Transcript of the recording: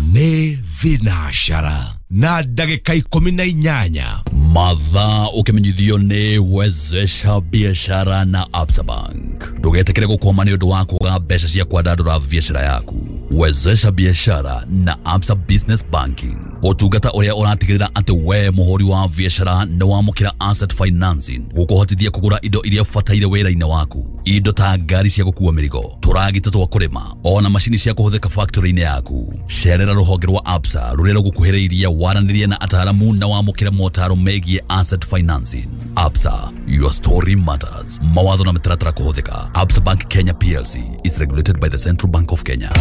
nĩ thinashara na ndagĩka 18 mathaa ukimenyithio ni wezesha biashara na Absa Bank. Ndugetekere gukwama ni undu wa kuga mbeca cia kwandandura biashara yaku. Wezesha biashara na Absa Business Banking. Utungata uria uratigirira ati we muhuri wa biashara ni wamukira asset financing gukuhotithia kugura indo iria fataire wira-ini waku. Indo ta ngari cia gukua mirigo, turagita twa kurima, ona mashini cia kuhuthika factory-ini yaku. Cerera ruhonge rwa Absa ruria rugukuhiriria waranirie na ataramu na wamukira motaro megie asset financing. Absa, your story matters. Mawatho na mitaratara kuhuthika. Absa Bank Kenya PLC is regulated by the Central Bank of Kenya.